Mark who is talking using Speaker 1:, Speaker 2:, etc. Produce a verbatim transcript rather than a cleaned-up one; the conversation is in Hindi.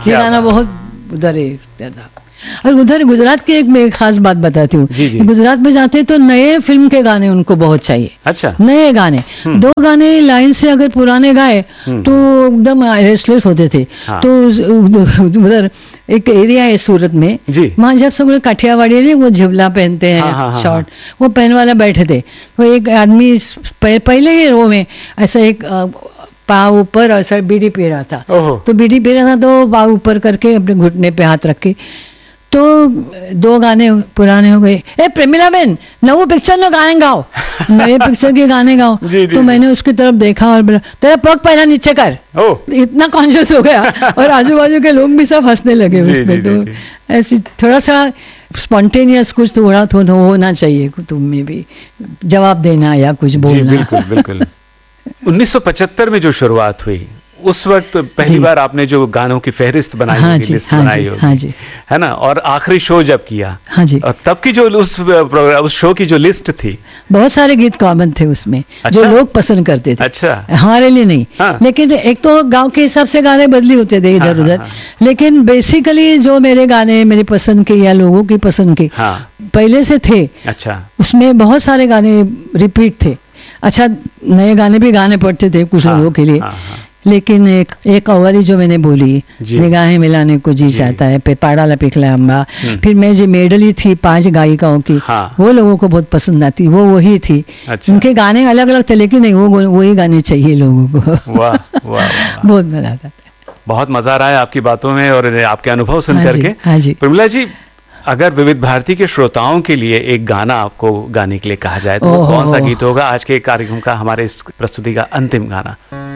Speaker 1: ये गाना बहुत उधर है था। और उधर गुजरात की एक मैं एक खास बात बताती हूँ, गुजरात में जाते तो नए फिल्म के गाने उनको बहुत चाहिए।
Speaker 2: अच्छा।
Speaker 1: नए गाने, दो गाने लाइन से अगर पुराने गाए तो एकदम रेस्टलेस होते थे। हाँ। तो उधर एक एरिया है सूरत में, वहाँ जब सब लोग काठियावाड़ी ने वो झिवला पहनते हैं, हाँ, शॉर्ट, हाँ, वो पहन वाला बैठे थे, तो एक आदमी पहले ही रो में ऐसा एक पाँव ऊपर ऐसा बीड़ी पी रहा था, तो बीड़ी पी रहा था तो पाँव ऊपर करके अपने घुटने पे हाथ रख के, तो दो गाने पुराने हो गए, ए प्रेमिला बहन नवो पिक्चर नो गाने गाओ, नए पिक्चर के गाने गाओ। जी, जी, तो मैंने उसकी तरफ देखा और बोला तेरा पग पहला नीचे कर, इतना कॉन्शियस हो गया और आजू बाजू के लोग भी सब हंसने लगे उसमें। तो ऐसी थोड़ा सा स्पॉन्टेनियस कुछ थोड़ा थोड़ा होना चाहिए तुम में भी, जवाब देना या कुछ बोलना।
Speaker 2: बिल्कुल बिल्कुल। उन्नीस सौ पचहत्तर में जो शुरुआत हुई उस वक्त पहली बार आपने जो गानों की फहरिस्त बनाई
Speaker 1: हाँ
Speaker 2: होगी,
Speaker 1: जी,
Speaker 2: लिस्ट
Speaker 1: हाँ
Speaker 2: बनाई
Speaker 1: जी,
Speaker 2: होगी,
Speaker 1: हाँ जी,
Speaker 2: है ना, और आखिरी शो जब किया,
Speaker 1: हाँ जी,
Speaker 2: और तब की जो उस प्रोग्राम उस शो की जो लिस्ट थी,
Speaker 1: बहुत सारे गीत कॉमन थे उसमें। अच्छा? जो लोग पसंद करते थे।
Speaker 2: अच्छा।
Speaker 1: हमारे लिए नहीं, हाँ। लेकिन एक तो गांव के हिसाब से गाने बदली होते थे इधर उधर, हाँ, हाँ। लेकिन बेसिकली जो मेरे गाने मेरी पसंद के या लोगों की पसंद के हाँ। पहले से थे।
Speaker 2: अच्छा।
Speaker 1: उसमें बहुत सारे गाने रिपीट थे। अच्छा, नए गाने भी गाने पड़ते थे कुछ लोगों के लिए, लेकिन एक एक अवरी जो मैंने बोली, निगाहें मिलाने को जी चाहता है, पे पाड़ा लपिकला अम्बा, फिर मैं जो मेडली थी पांच गायिकाओं की, हाँ। वो लोगों को बहुत पसंद आती, वो वही थी। अच्छा। उनके गाने अलग अलग थे लेकिन नहीं, वो वही गाने चाहिए लोगों को।
Speaker 2: वाह वाह,
Speaker 1: बहुत मजा आता था।
Speaker 2: बहुत मजा आ रहा है आपकी बातों में और आपके अनुभव सुन करके।
Speaker 1: हाँ जी।
Speaker 2: प्रमिला जी, अगर विविध भारती के श्रोताओं के लिए एक गाना आपको गाने के लिए कहा जाए तो कौन सा गीत होगा आज के कार्यक्रम का, हमारे इस प्रस्तुति का अंतिम गाना?